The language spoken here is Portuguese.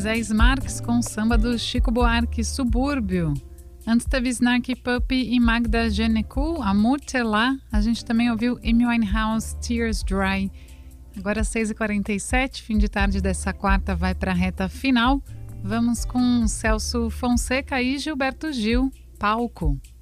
Moisés Marques com samba do Chico Buarque, Subúrbio. Antes teve Snarky Puppy e Magda Genecu, Amor Telá. A gente também ouviu Amy Winehouse, Tears Dry. Agora 6h47, fim de tarde dessa quarta vai para a reta final. Vamos com Celso Fonseca e Gilberto Gil, Palco.